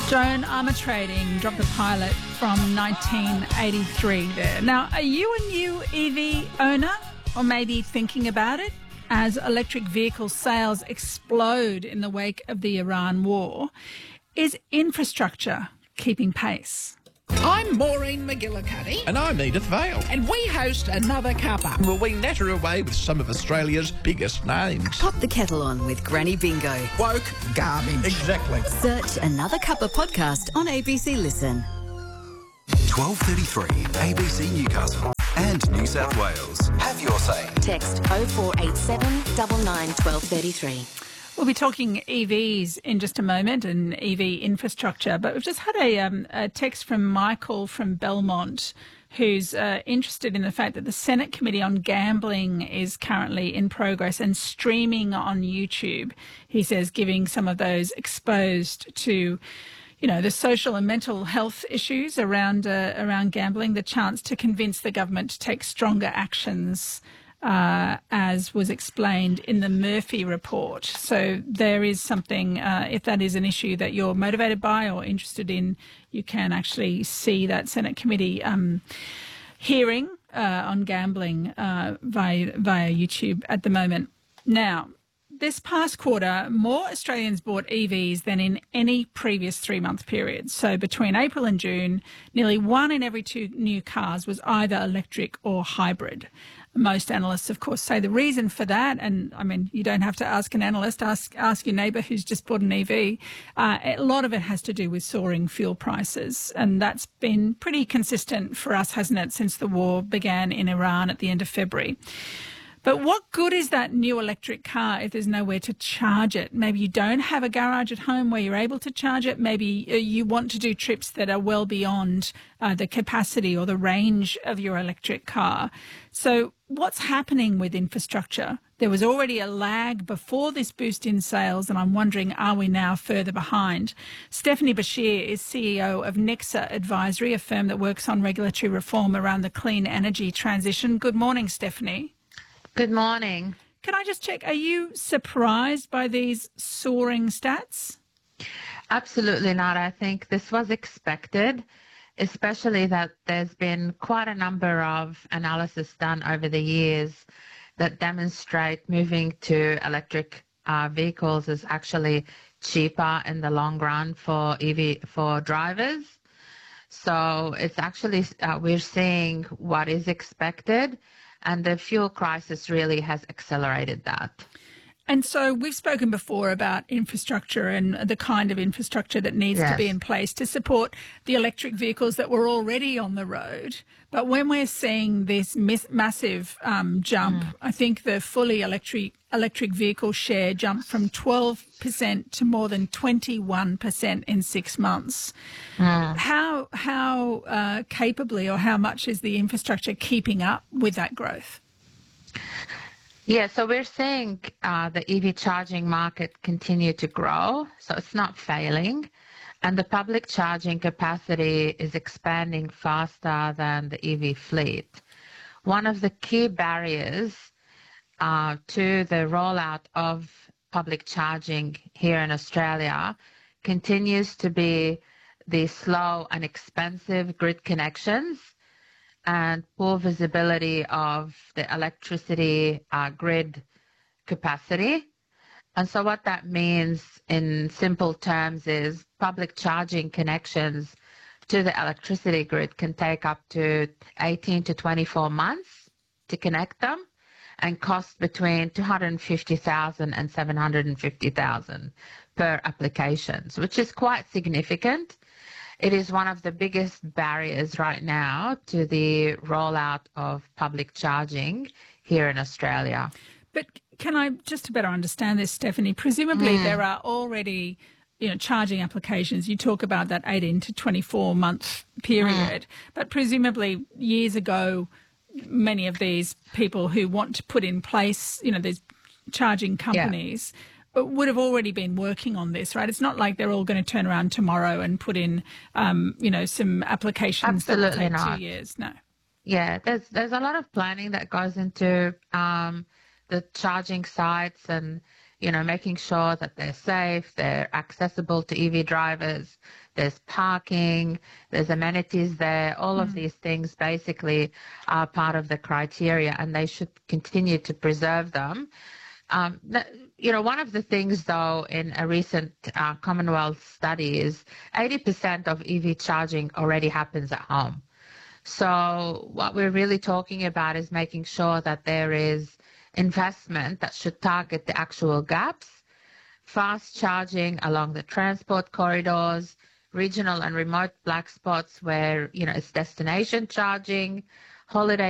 Joan Armatrading dropped the pilot from 1983 there. Now, are you a new EV owner or maybe thinking about it? As electric vehicle sales explode in the wake of the Iran war, is infrastructure keeping pace? I'm Maureen McGillicuddy. And I'm Edith Vale. And we host Another Cuppa. Well, we natter away with some of Australia's biggest names. Pop the kettle on with Granny Bingo. Woke garbage. Exactly. Search Another Cuppa podcast on ABC Listen. 12:33 ABC Newcastle and New South Wales. Have your say. Text 0487 99 1233. We'll be talking EVs in just a moment and EV infrastructure, but we've just had a text from Michael from Belmont who's interested in the fact that the Senate Committee on Gambling is currently in progress and streaming on YouTube. He says giving some of those exposed to, you know, the social and mental health issues around gambling, the chance to convince the government to take stronger actions, as was explained in the Murphy report. So there is something, if that is an issue that you're motivated by or interested in, you can actually see that Senate committee hearing on gambling via YouTube at the moment. Now, this past quarter, more Australians bought EVs than in any previous 3-month period. So between April and June, nearly 1 in every 2 new cars was either electric or hybrid. Most analysts, of course, say the reason for that, and I mean, you don't have to ask an analyst, ask your neighbour who's just bought an EV. A lot of it has to do with soaring fuel prices, and that's been pretty consistent for us, hasn't it, since the war began in Iran at the end of February. But what good is that new electric car if there's nowhere to charge it? Maybe you don't have a garage at home where you're able to charge it. Maybe you want to do trips that are well beyond the capacity or the range of your electric car. So what's happening with infrastructure? There was already a lag before this boost in sales, and I'm wondering, are we now further behind? Stephanie Bashir is CEO of Nexa Advisory, a firm that works on regulatory reform around the clean energy transition. Good morning, Stephanie. Good morning. Can I just check, are you surprised by these soaring stats? Absolutely not. I think this was expected, especially that there's been quite a number of analysis done over the years that demonstrate moving to electric vehicles is actually cheaper in the long run for drivers. So it's actually, we're seeing what is expected. And the fuel crisis really has accelerated that. And so we've spoken before about infrastructure and the kind of infrastructure that needs to be in place to support the electric vehicles that were already on the road. But when we're seeing this massive jump, I think the fully electric vehicle share jumped from 12% to more than 21% in 6 months. How capably or how much is the infrastructure keeping up with that growth? Yeah, so we're seeing the EV charging market continue to grow, so it's not failing. And the public charging capacity is expanding faster than the EV fleet. One of the key barriers to the rollout of public charging here in Australia continues to be the slow and expensive grid connections and poor visibility of the electricity grid capacity. And so what that means in simple terms is public charging connections to the electricity grid can take up to 18 to 24 months to connect them and cost between $250,000 and $750,000 per application, which is quite significant. It is one of the biggest barriers right now to the rollout of public charging here in Australia. But can I, just to better understand this, Stephanie, presumably there are already, charging applications. You talk about that 18 to 24 month period, but presumably years ago, many of these people who want to put in place, these charging companies would have already been working on this, right? It's not like they're all going to turn around tomorrow and put in, some applications that will take 2 years. No. Yeah, there's a lot of planning that goes into the charging sites and, making sure that they're safe, they're accessible to EV drivers, there's parking, there's amenities there. All of these things basically are part of the criteria, and they should continue to preserve them. One of the things, though, in a recent Commonwealth study is 80% of EV charging already happens at home. So what we're really talking about is making sure that there is investment that should target the actual gaps, fast charging along the transport corridors, regional and remote black spots where, it's destination charging, holiday